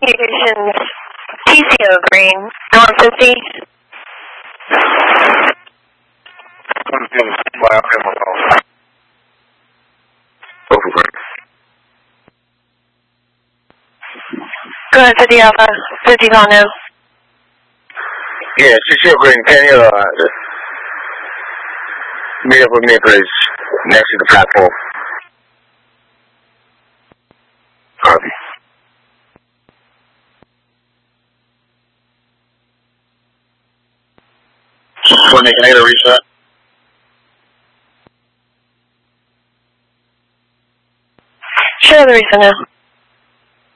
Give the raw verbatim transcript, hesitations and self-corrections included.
Communications, T C O Green, one fifty. Go ahead, fifty Alpha, fifty call now. Yeah, T C O Green, can you uh, meet up with me, please, next to the platform? Copy. When they can I get a reset? Sure, the reason now.